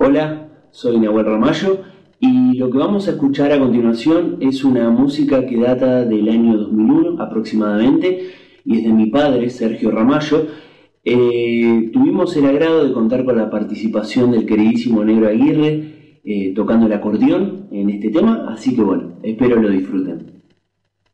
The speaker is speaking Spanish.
Hola, soy Nahuel Ramallo y lo que vamos a escuchar a continuación es una música que data del año 2001 aproximadamente y es de mi padre, Sergio Ramallo. Tuvimos el agrado de contar con la participación del queridísimo Negro Aguirre tocando el acordeón en este tema, así que bueno, espero lo disfruten.